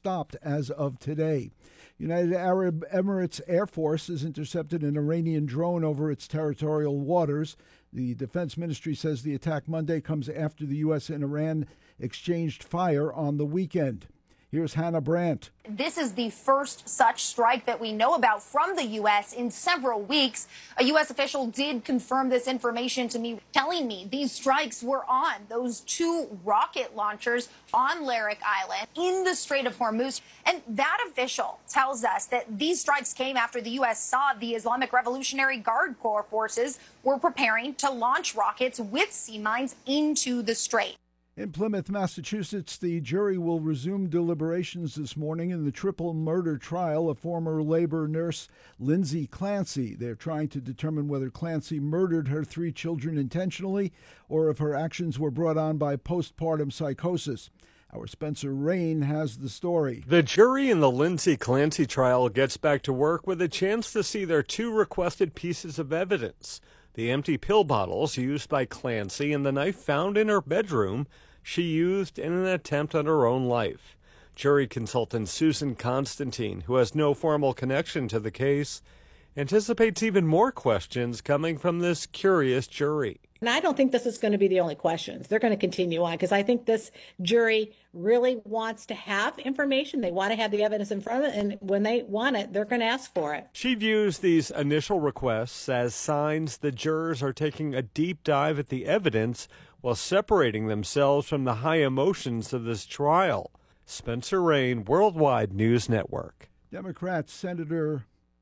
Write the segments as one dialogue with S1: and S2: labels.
S1: stopped as of today. United Arab Emirates Air Force has intercepted an Iranian drone over its territorial waters. The Defense Ministry says the attack Monday comes after the U.S. and Iran exchanged fire on the weekend. Here's Hannah Brandt.
S2: This is the first such strike that we know about from the U.S. in several weeks. A U.S. official did confirm this information to me, telling me these strikes were on those 2 rocket launchers on Larik Island in the Strait of Hormuz. And that official tells us that these strikes came after the U.S. saw the Islamic Revolutionary Guard Corps forces were preparing to launch rockets with sea mines into the strait.
S1: In Plymouth, Massachusetts, the jury will resume deliberations this morning in the triple murder trial of former labor nurse Lindsay Clancy. They're trying to determine whether Clancy murdered her 3 children intentionally or if her actions were brought on by postpartum psychosis. Our Spencer Rain has the story.
S3: The jury in the Lindsay Clancy trial gets back to work with a chance to see their 2 requested pieces of evidence: the empty pill bottles used by Clancy and the knife found in her bedroom she used in an attempt on her own life. Jury consultant Susan Constantine, who has no formal connection to the case, anticipates even more questions coming from this curious jury.
S4: And I don't think this is going to be the only questions. They're going to continue on because I think this jury really wants to have information. They want to have the evidence in front of it, and when they want it, they're going to ask for it.
S3: She views these initial requests as signs the jurors are taking a deep dive at the evidence while separating themselves from the high emotions of this trial. Spencer Rain, Worldwide News Network.
S1: Democrat Senator,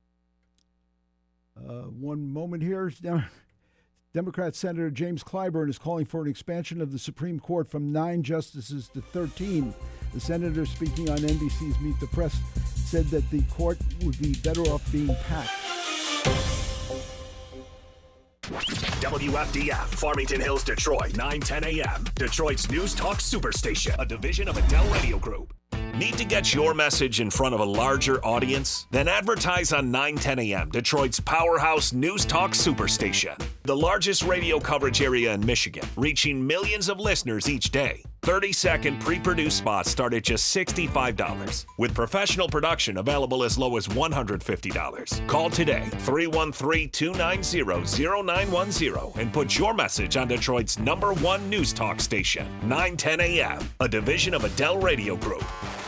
S1: one moment here. Democrat Senator James Clyburn is calling for an expansion of the Supreme Court from 9 justices to 13. The senator, speaking on NBC's Meet the Press, said that the court would be better off being packed.
S5: WFDF, Farmington Hills, Detroit, 9:10 a.m. Detroit's News Talk Superstation, a division of Adele Radio Group. Need to get your message in front of a larger audience? Then advertise on 9:10 a.m., Detroit's powerhouse News Talk Superstation. The largest radio coverage area in Michigan, reaching millions of listeners each day. 30-second pre-produced spots start at just $65, with professional production available as low as $150. Call today, 313-290-0910, and put your message on Detroit's #1 News Talk station, 9:10 a.m., a division of Adele Radio Group.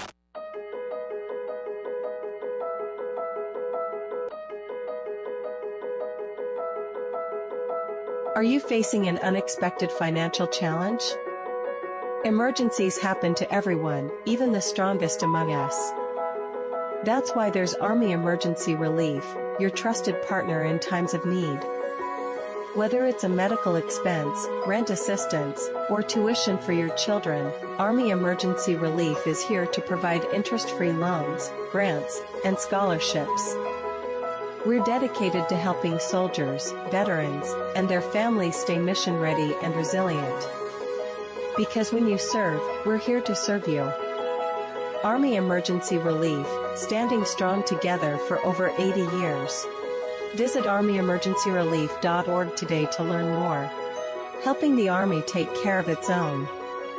S6: Are you facing an unexpected financial challenge? Emergencies happen to everyone, even the strongest among us. That's why there's Army Emergency Relief, your trusted partner in times of need. Whether it's a medical expense, rent assistance, or tuition for your children, Army Emergency Relief is here to provide interest-free loans, grants, and scholarships. We're dedicated to helping soldiers, veterans, and their families stay mission-ready and resilient. Because when you serve, we're here to serve you. Army Emergency Relief, standing strong together for over 80 years. Visit ArmyEmergencyRelief.org today to learn more. Helping the Army take care of its own.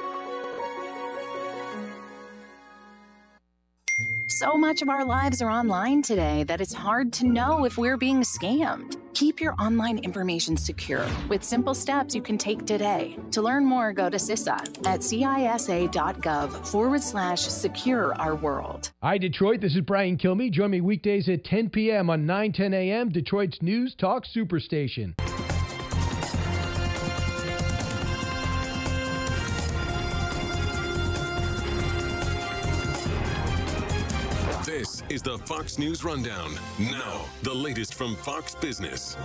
S7: So much of our lives are online today that it's hard to know if we're being scammed. Keep your online information secure with simple steps you can take today. To learn more, go to CISA at CISA.gov/secure our world.
S8: Hi, Detroit. This is Brian Kilmeade. Join me weekdays at 10 p.m. on 9:10 a.m., Detroit's News Talk Superstation.
S9: This is the Fox News Rundown. Now, the latest from Fox Business.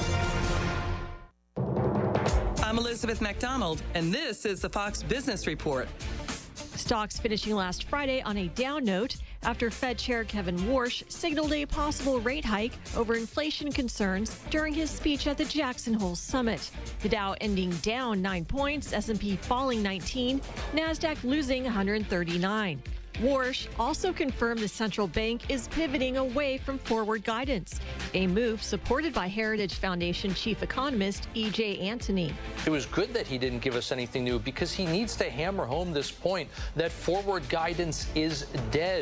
S10: I'm Elizabeth McDonald, and this is the Fox Business Report.
S11: Stocks finishing last Friday on a down note after Fed Chair Kevin Warsh signaled a possible rate hike over inflation concerns during his speech at the Jackson Hole Summit. The Dow ending down 9 points, S&P falling 19, NASDAQ losing 139. Warsh also confirmed the central bank is pivoting away from forward guidance, a move supported by Heritage Foundation chief economist E.J. Antony.
S12: It was good that he didn't give us anything new because he needs to hammer home this point that forward guidance is dead.